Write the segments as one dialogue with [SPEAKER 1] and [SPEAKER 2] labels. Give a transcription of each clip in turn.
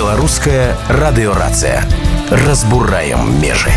[SPEAKER 1] Беларуская радыёрацыя. Разбураем межы.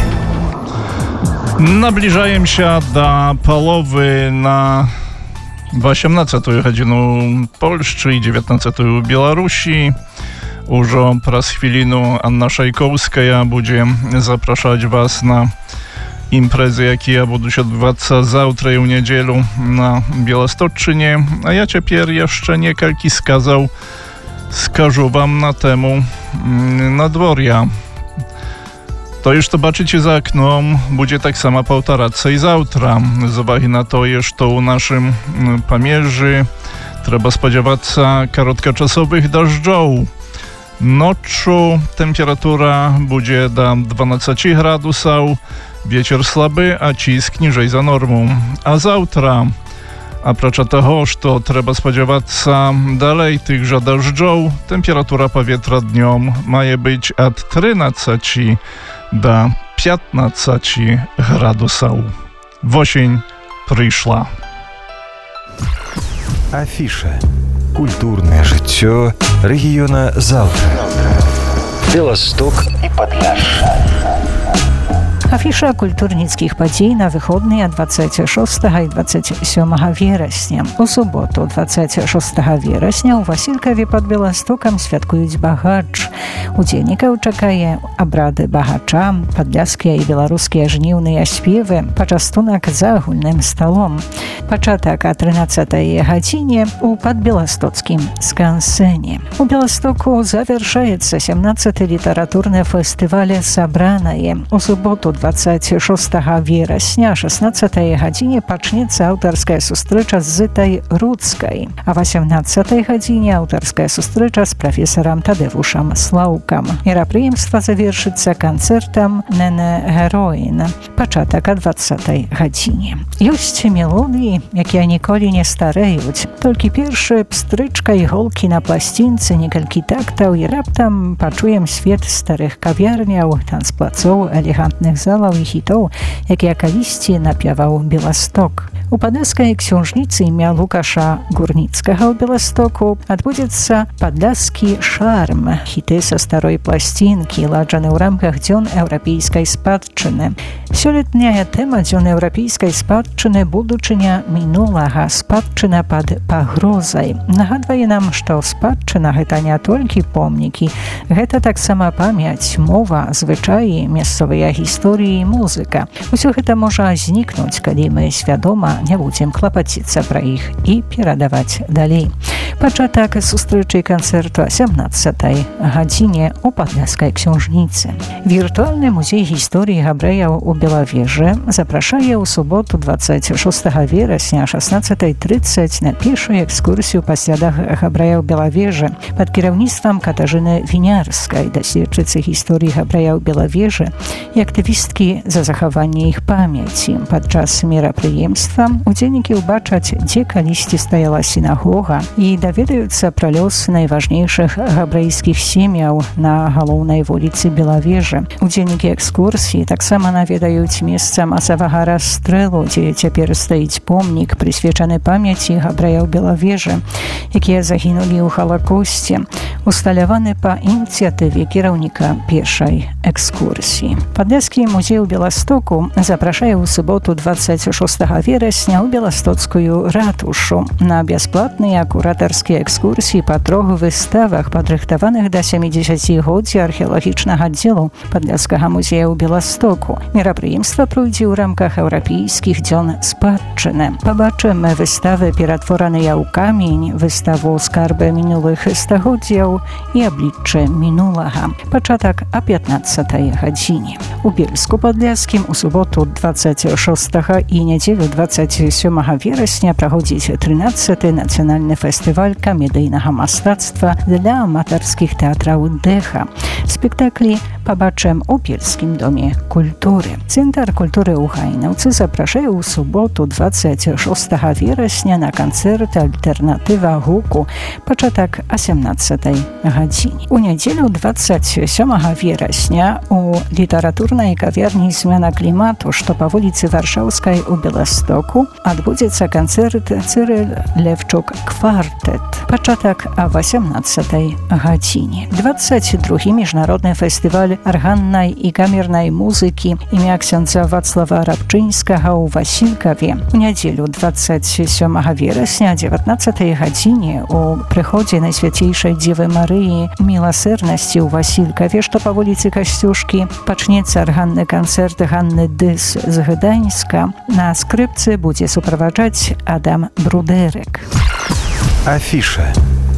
[SPEAKER 2] Наближаемся до паловы на 18 гадзіну Польшчы і 19 у Беларусі. Ужо праз хвіліну Анна Шайкоўская будзе запрашаць вас на імпрэзы, якія будуць адбывацца заўтра і ў нядзелю на Беласточчыне. А я цяпер яшчэ некалькі скажу вам на тэму надвор'я. To, что бачыце за окном, будет так само повторяться и завтра. З уwagi на то, что у нашym памежжы треба спадзявацца кароткачасовых дажджоў. Ноччу температура будзе до 12 градусаў, вечер слабы, а ціск ніжэй за норму. А завтра, апрача таго, што трэба спадзявацца далей тых жа дажджоў, температура паветра днём мае быць ад 13 до 15 градусаў. Восень прыйшла.
[SPEAKER 3] Афіша. Культурнае жыццё рэгіёна заўтра. Беласток і Падляшша.
[SPEAKER 4] Афіша культурніцкіх падзей на выходныя 26 і 27 верасня. У суботу 26 верасня у Васількаве пад Беластокам святкуюць багач. Удзельнікаў чакае абрады багача, падляшскія і беларускія жніўныя спевы, пачастунак за агульным сталом. Пачатак о 13 гадзіне у падбеластоцкім скансэне. У Беластоку завяршаецца 17-й літаратурны фестываль «Сабранае». У суботу 26 верасня 16 гадзіне пачнецца аўтарская сустрэча з Зытай Руцкай, а 18 гадзіне аўтарская сустрэча з прафесарам Тадэвушам Слаўкам. Мерапрыемства завершыцца канцэртам «Нене Героін». Пачатак о 20 гадзіне. Ёсць мелодыі, якія ніколі не старэюць. Толькі першы пстрычка іголкі на пласцінцы, некалькі тактаў і раптам пачуем свет старых кавярняў, танцплацоў, элегантных залаў і хітоў, якія калісьці напяваў Беласток. У падляшскай książnicy імя Лукаша Гурніцкага ў Беластоку адбудзецца падляшскі шарм. Хіты са старой пласцінкі, ладжаны ў рамках дзён еўрапейскай спадчыны. Сёлетняя тэма дзён еўрапейскай спадчыны будучыня мінулага, спадчына пад пагрозай. Нагадвае нам, што спадчына гэта не толькі помнікі, гэта таксама памяць, мова, звычаі, мясцовыя гісторыі і музыка. Усё гэта можа знікнуць, калі мы свядома не будзем клапаціцца пра іх і перадаваць далей. Пачатак сустрэчы канцэрту о 17 гадзіне у падляшскай książnicy. Віртуальны музей гісторыі габрэяў у Белавежы запрашае ў суботу 26 верасня 16:30 на пешую экскурсію па слядах габрэяў Белавежы пад кіраўніцтвам Катажыны Вінярскай, даследчыцы гісторыі габрэяў Белавежы і актывісткі за захаванне іх памяці. Падчас мерапрыемства удзельнікі ўбачаць, дзе калісьці стаяла сінагога і даведаюцца пра лёс найважнейшых габрэйскіх сем'яў на галоўнай вуліцы Белавежы. Удзельнікі экскурсіі таксама наведаюць месца масавага расстрэлу, дзе цяпер стаіць помнік, прысвечаны памяці габрэяў Белавежы, якія загінулі ў Халакосце, усталяваны па ініцыятыве кіраўніка першай экскурсіі. Падляшскі музей у Беластоку запрашае ў суботу 26 верасня ў Беластоцкую ратушу на бясплатныя куратарскія экскурсіі па 3 выставах, падрыхтаваных да 70-годдзя археалагічнага аддзелу Падляшскага музея ў Беластоку. Мерапрыемства пройдзе ў рамках еўрапейскіх дзён спадчыны. Пабачым выставы, ператвораныя ў камень, выставу скарбы мінулых стагоддзяў і абліччы мінулага. Пачатак о 15 гадзіне. У Бельску-Падляшскім у суботу 26 і нядзелю 27 верасня праходзіць 13-й нацыянальны фестываль камедыйнага мастацтва для аматарскіх тэатраў Дэха. Спектаклі побачым у Пільскім доме культуры. Центр культуры ў Гайнаўцы запрашае ў суботу 26 верасня на канцэрт «Альтэрнатыва гуку» пачатак о 17 гадзіне. У нядзелю 27 верасня у літаратурнай кавярні «Змяна клімату», што па вуліцы Варшаўскай у Беластоку, адбудзецца канцэрт «Цырыл Левчук квартэт» пачатак о 18 гадзіне. 22 міжнародны фестываль арганнай і камернай музыкі імя ксяндза Вацлава Рабчынскага ў Васількаве. У нядзелю 27 верасня о 19 гадзіне у прыходзе Найсвяцейшай Дзевы Марыі міласэрнасці ў Васількаве, што па вуліцы Касцюшкі, пачнецца арганны канцэрт Ганны Дыс з Гданьска. На скрыпцы будзе суправаджаць Адам Брудэрык.
[SPEAKER 3] Афіша.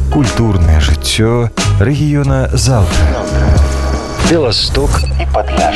[SPEAKER 3] Культурнае жыццё рэгіёна заўтра. Беласток і Падляшша.